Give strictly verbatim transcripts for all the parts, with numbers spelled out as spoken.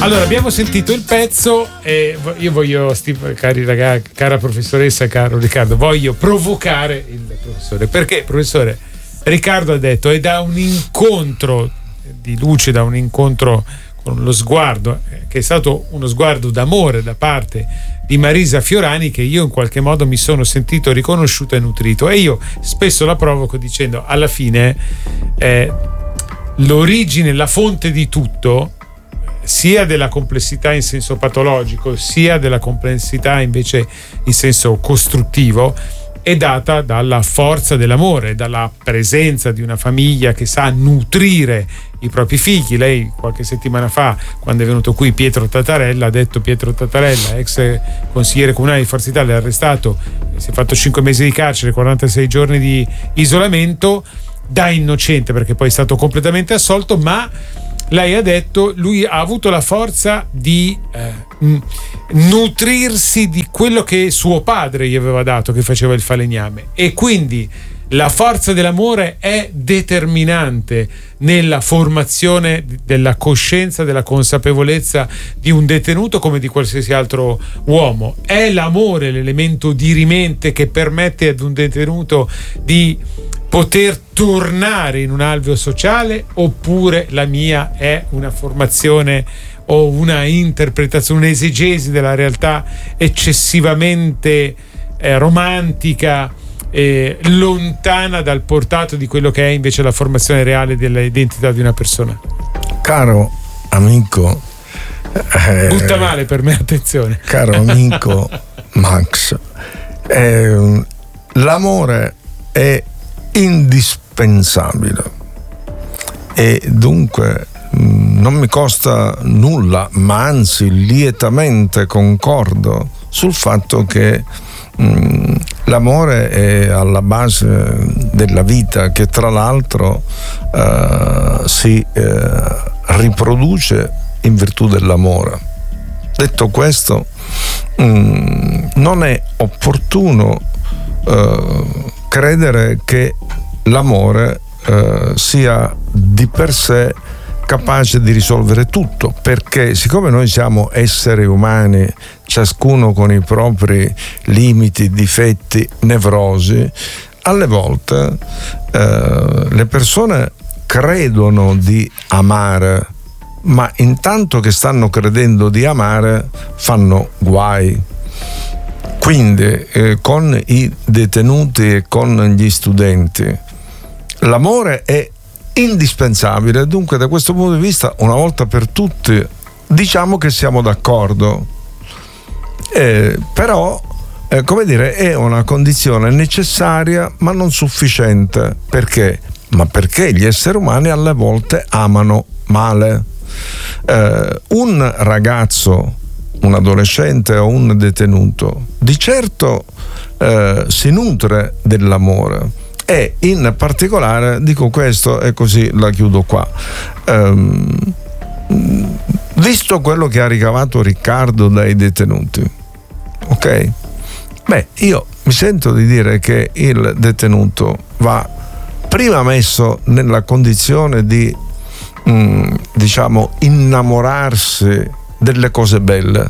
Allora, abbiamo sentito il pezzo e io voglio, cari ragazzi, cara professoressa, caro Riccardo, voglio provocare il professore. Perché, professore, Riccardo ha detto, è da un incontro di luce, da un incontro con lo sguardo, che è stato uno sguardo d'amore da parte di Marisa Fiorani, che io in qualche modo mi sono sentito riconosciuto e nutrito. E io spesso la provoco dicendo, alla fine eh, l'origine, la fonte di tutto, sia della complessità in senso patologico sia della complessità invece in senso costruttivo, è data dalla forza dell'amore, dalla presenza di una famiglia che sa nutrire i propri figli. Lei qualche settimana fa, quando è venuto qui Pietro Tattarella, ha detto, Pietro Tattarella, ex consigliere comunale di Forza Italia, arrestato, si è fatto cinque mesi di carcere, quarantasei giorni di isolamento, da innocente, perché poi è stato completamente assolto, ma lei ha detto, lui ha avuto la forza di eh, nutrirsi di quello che suo padre gli aveva dato, che faceva il falegname, e quindi la forza dell'amore è determinante nella formazione della coscienza, della consapevolezza di un detenuto come di qualsiasi altro uomo. È l'amore l'elemento dirimente che permette ad un detenuto di poter tornare in un alveo sociale, oppure la mia è una formazione o una interpretazione, un'esegesi della realtà eccessivamente eh, romantica, eh, lontana dal portato di quello che è invece la formazione reale dell'identità di una persona? Caro amico, eh, butta male per me, attenzione. Caro amico Max, eh, l'amore è indispensabile e dunque mh, non mi costa nulla, ma anzi lietamente concordo sul fatto che mh, l'amore è alla base della vita, che tra l'altro eh, si eh, riproduce in virtù dell'amore. Detto questo, mh, non è opportuno eh, credere che l'amore eh, sia di per sé capace di risolvere tutto, perché siccome noi siamo esseri umani, ciascuno con i propri limiti, difetti, nevrosi, alle volte eh, le persone credono di amare, ma intanto che stanno credendo di amare fanno guai. Quindi eh, con i detenuti e con gli studenti l'amore è indispensabile, dunque da questo punto di vista una volta per tutti diciamo che siamo d'accordo, eh, però eh, come dire, è una condizione necessaria ma non sufficiente. Perché? Ma perché gli esseri umani alle volte amano male. Eh, un ragazzo, un adolescente o un detenuto di certo eh, si nutre dell'amore, e in particolare dico questo e così la chiudo qua, ehm, visto quello che ha ricavato Riccardo dai detenuti, ok? Beh, io mi sento di dire che il detenuto va prima messo nella condizione di mh, diciamo innamorarsi delle cose belle,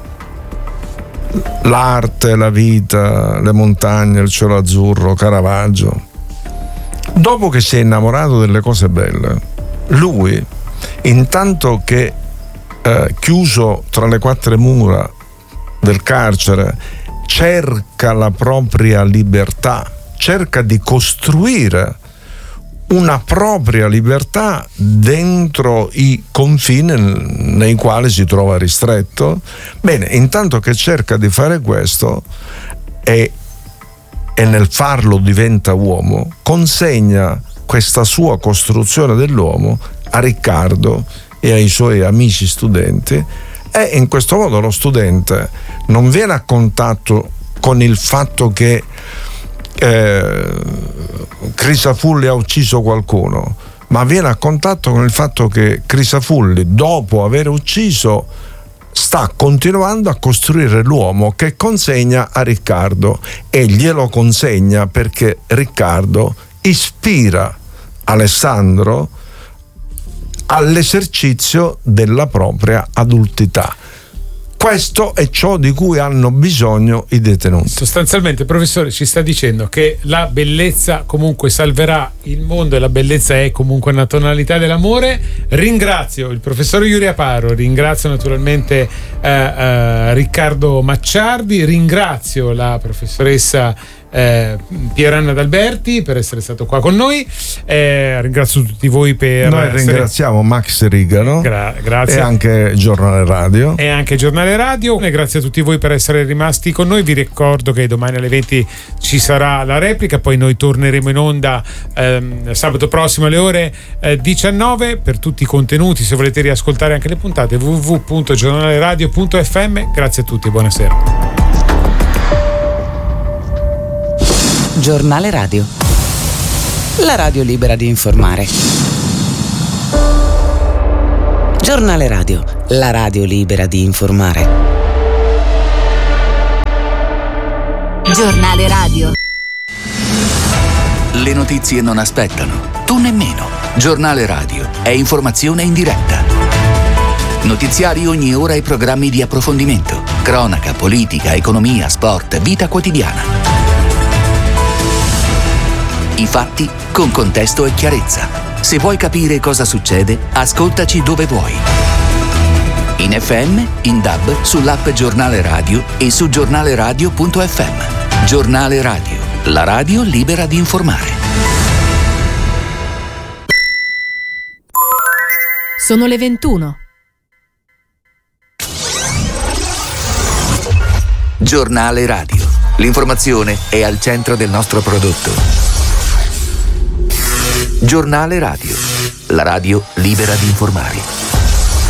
l'arte, la vita, le montagne, il cielo azzurro, Caravaggio. Dopo che si è innamorato delle cose belle, lui, intanto che eh, chiuso tra le quattro mura del carcere, cerca la propria libertà, cerca di costruire una propria libertà dentro i confini nei quali si trova ristretto. Bene, intanto che cerca di fare questo e, e nel farlo diventa uomo, consegna questa sua costruzione dell'uomo a Riccardo e ai suoi amici studenti, e in questo modo lo studente non viene a contatto con il fatto che Eh, Crisafulli ha ucciso qualcuno, ma viene a contatto con il fatto che Crisafulli, dopo aver ucciso, sta continuando a costruire l'uomo che consegna a Riccardo, e glielo consegna perché Riccardo ispira Alessandro all'esercizio della propria adultità. Questo è ciò di cui hanno bisogno i detenuti. Sostanzialmente il professore ci sta dicendo che la bellezza comunque salverà il mondo e la bellezza è comunque una tonalità dell'amore. Ringrazio il professor Yuri Aparo, ringrazio naturalmente eh, eh, Riccardo Macciardi, ringrazio la professoressa eh, Pieranna D'Alberti per essere stato qua con noi, eh, ringrazio tutti voi per noi essere... ringraziamo Max Rigano Gra- grazie. e anche Giornale Radio e anche Giornale Radio e grazie a tutti voi per essere rimasti con noi. Vi ricordo che domani alle venti ci sarà la replica, poi noi torneremo in onda ehm, sabato prossimo alle ore eh, diciannove per tutti i contenuti. Se volete riascoltare anche le puntate, w w w punto giornaleradio punto f m. Grazie a tutti e buonasera. Giornale Radio, la radio libera di informare. Giornale Radio, la radio libera di informare. Giornale Radio. Le notizie non aspettano, tu nemmeno. Giornale Radio è informazione in diretta. Notiziari ogni ora e programmi di approfondimento. Cronaca, politica, economia, sport, vita quotidiana. I fatti con contesto e chiarezza. Se vuoi capire cosa succede, ascoltaci dove vuoi. In F M, in D A B, sull'app Giornale Radio e su giornaleradio punto f m. Giornale Radio, la radio libera di informare. Sono le ventuno. Giornale Radio. L'informazione è al centro del nostro prodotto. Giornale Radio, la radio libera di informare.